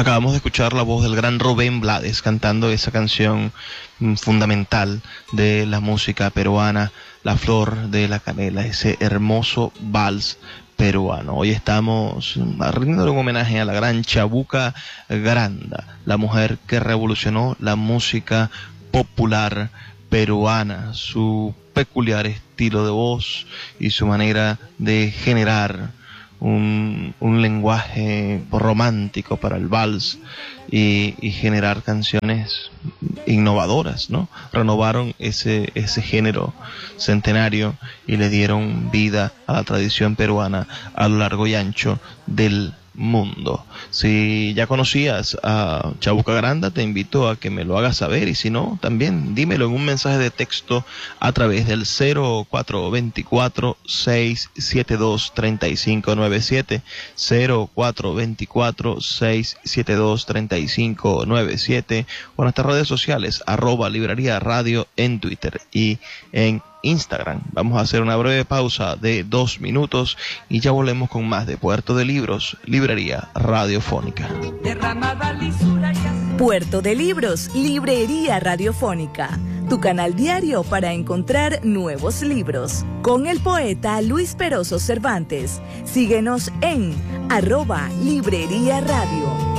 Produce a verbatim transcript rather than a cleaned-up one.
Acabamos de escuchar la voz del gran Rubén Blades cantando esa canción fundamental de la música peruana, La Flor de la Canela, ese hermoso vals peruano. Hoy estamos rindiendo un homenaje a la gran Chabuca Granda, la mujer que revolucionó la música popular peruana, su peculiar estilo de voz y su manera de generar un, un lenguaje romántico para el vals y, y generar canciones innovadoras, ¿no? Renovaron ese, ese género centenario y le dieron vida a la tradición peruana a lo largo y ancho del mundo. Si ya conocías a Chabuca Granda, te invito a que me lo hagas saber, y si no, también dímelo en un mensaje de texto a través del cero cuatro dos cuatro, seis siete dos, tres cinco nueve siete, cero cuatro dos cuatro, seis siete dos, tres cinco nueve siete, o en nuestras redes sociales, arroba Librería Radio en Twitter y en Instagram. Vamos a hacer una breve pausa de dos minutos y ya volvemos con más de Puerto de Libros, Librería Radiofónica. Puerto de Libros, Librería Radiofónica, tu canal diario para encontrar nuevos libros. Con el poeta Luis Peroso Cervantes. Síguenos en arroba Librería Radio.